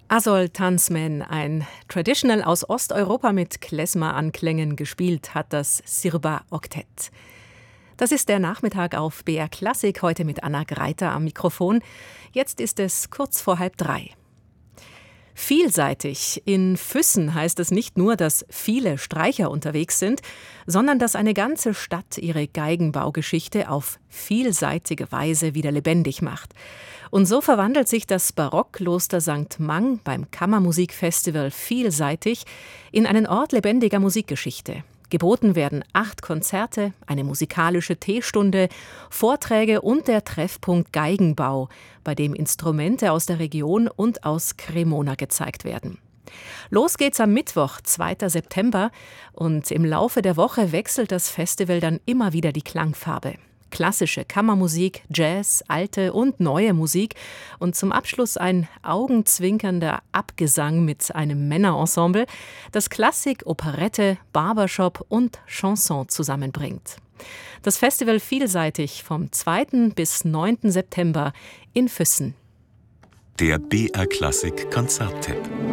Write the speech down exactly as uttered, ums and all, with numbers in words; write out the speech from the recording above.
Azol Tanzmen, ein Traditional aus Osteuropa mit Klezmer-Anklängen, gespielt hat das Sirba-Oktett. Das ist der Nachmittag auf B R Klassik, heute mit Anna Greiter am Mikrofon. Jetzt ist es kurz vor halb drei. Vielseitig in Füssen heißt es nicht nur, dass viele Streicher unterwegs sind, sondern dass eine ganze Stadt ihre Geigenbaugeschichte auf vielseitige Weise wieder lebendig macht. Und so verwandelt sich das Barockkloster Sankt Mang beim Kammermusikfestival Vielseitig in einen Ort lebendiger Musikgeschichte. Geboten werden acht Konzerte, eine musikalische Teestunde, Vorträge und der Treffpunkt Geigenbau, bei dem Instrumente aus der Region und aus Cremona gezeigt werden. Los geht's am Mittwoch, zweiten September, und im Laufe der Woche wechselt das Festival dann immer wieder die Klangfarbe. Klassische Kammermusik, Jazz, alte und neue Musik und zum Abschluss ein augenzwinkernder Abgesang mit einem Männerensemble, das Klassik, Operette, Barbershop und Chanson zusammenbringt. Das Festival Vielseitig vom zweiten bis neunten September in Füssen. Der B R Klassik Konzerttipp.